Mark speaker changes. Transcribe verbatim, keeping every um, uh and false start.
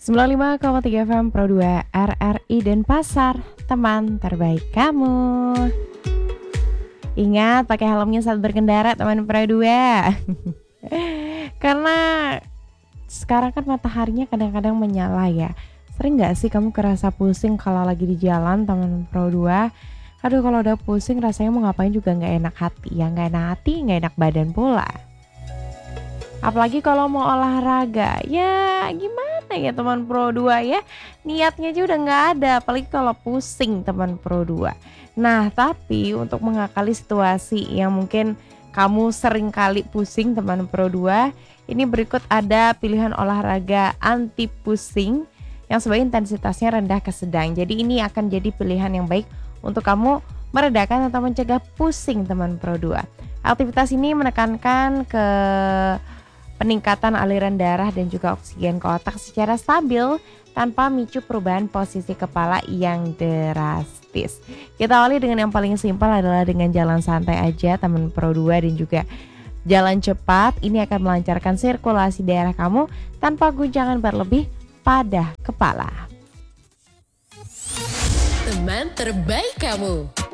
Speaker 1: sembilan puluh lima koma tiga F M Pro dua R R I Denpasar, teman terbaik kamu. Ingat pakai helmnya saat berkendara, teman Pro dua. Karena sekarang kan mataharinya kadang-kadang menyala ya. Sering gak sih kamu kerasa pusing kalau lagi di jalan, teman Pro dua? Aduh, kalau udah pusing rasanya mau ngapain juga gak enak hati. Ya gak enak hati, gak enak badan pula. Apalagi kalau mau olahraga, ya gimana ya teman Pro dua ya, niatnya aja udah gak ada, apalagi kalau pusing teman Pro dua. Nah, tapi untuk mengakali situasi yang mungkin kamu sering kali pusing teman Pro dua, ini berikut ada pilihan olahraga anti pusing yang sebagai intensitasnya rendah ke sedang. Jadi ini akan jadi pilihan yang baik untuk kamu meredakan atau mencegah pusing teman Pro dua. Aktivitas ini menekankan ke peningkatan aliran darah dan juga oksigen ke otak secara stabil tanpa micu perubahan posisi kepala yang drastis. Kita awali dengan yang paling simpel adalah dengan jalan santai aja teman Pro dua dan juga jalan cepat. Ini akan melancarkan sirkulasi darah kamu tanpa guncangan berlebih pada kepala.
Speaker 2: Teman terbaik kamu.